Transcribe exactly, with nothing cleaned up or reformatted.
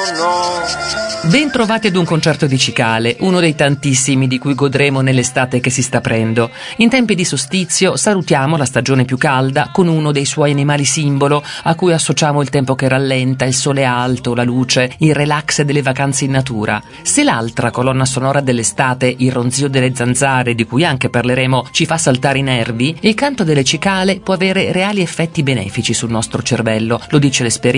Ben trovati ad un concerto di cicale, uno dei tantissimi di cui godremo nell'estate che si sta aprendo. In tempi di solstizio salutiamo la stagione più calda con uno dei suoi animali simbolo a cui associamo il tempo che rallenta, il sole alto, la luce, il relax delle vacanze in natura. Se l'altra colonna sonora dell'estate, il ronzio delle zanzare, di cui anche parleremo, ci fa saltare i nervi, il canto delle cicale può avere reali effetti benefici sul nostro cervello, lo dice l'esperienza